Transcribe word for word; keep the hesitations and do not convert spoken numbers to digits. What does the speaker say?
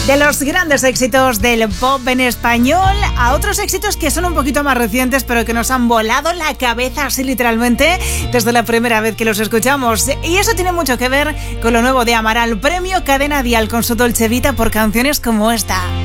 De los grandes éxitos del pop en español a otros éxitos que son un poquito más recientes, pero que nos han volado la cabeza así literalmente desde la primera vez que los escuchamos. Y eso tiene mucho que ver con lo nuevo de Amaral, premio Cadena Dial con su Dolce Vita por canciones como esta.